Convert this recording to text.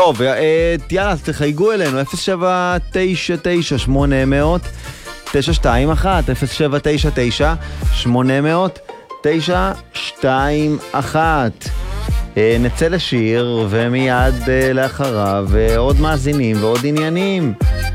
טוב, יאללה, תחייגו אלינו, 0799-800-921, 0799-800-921. נצא לשיר, ומיד לאחריו עוד מאזינים ועוד עניינים.